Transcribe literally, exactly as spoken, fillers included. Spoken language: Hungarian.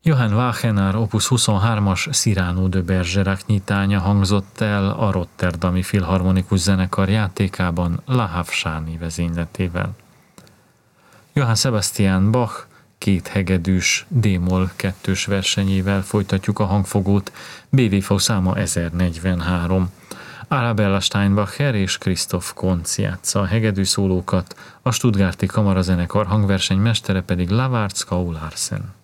Johann Wagner opus huszonhármas Cyrano de Bergerac nyitánya hangzott el a Rotterdami Filharmonikus Zenekar játékában La Havsáni vezényletével. Johann Sebastian Bach két hegedűs D-moll kettős versenyével folytatjuk a hangfogót, bé vé ef száma ezernegyvenhárom. Arabella Steinbacher és Christoph Koncz játsza a hegedű szólókat, a Stuttgarti Kamarazenekar hangversenymestere pedig Lavard Skau Larsen.